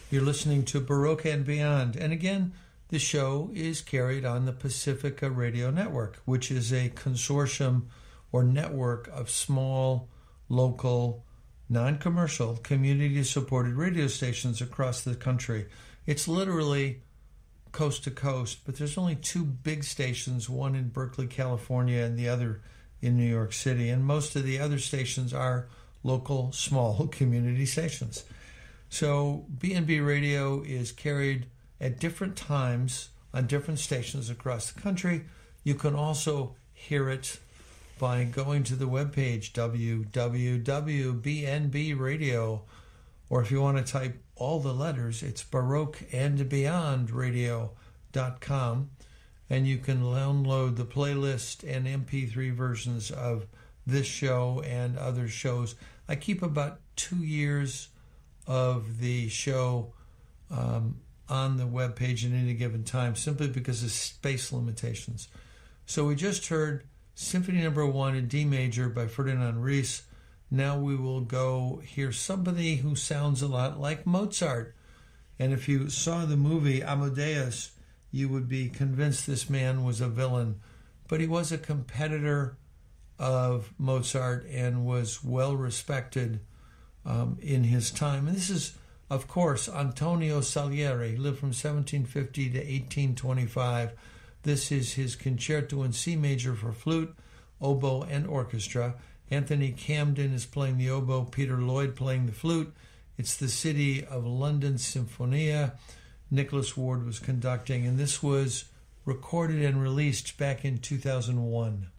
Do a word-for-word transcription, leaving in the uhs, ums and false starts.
You're listening to Baroque and Beyond. And again, the show is carried on the Pacifica Radio Network, which is a consortium or network of small, local, non-commercial, community-supported radio stations across the country. It's literally coast to coast, but there's only two big stations, one in Berkeley, California, and the other in New York City. And most of the other stations are local, small community stations. So B and B Radio is carried at different times on different stations across the country. You can also hear it by going to the webpage w w w dot b n b radio, or if you want to type all the letters, it's baroque and beyond radio dot com, and you can download the playlist and M P three versions of this show and other shows. I keep about two years of the show um, on the webpage at any given time, simply because of space limitations. So we just heard Symphony Number One in D major by Ferdinand Ries. Now we will go hear somebody who sounds a lot like Mozart. And if you saw the movie Amadeus, you would be convinced this man was a villain. But he was a competitor of Mozart and was well respected um, in his time. And this is, of course, Antonio Salieri. He lived from seventeen fifty to eighteen twenty-five. This is his Concerto in C major for flute, oboe, and orchestra. Anthony Camden is playing the oboe, Peter Lloyd playing the flute. It's the City of London Symphonia. Nicholas Ward was conducting, and this was recorded and released back in two thousand one.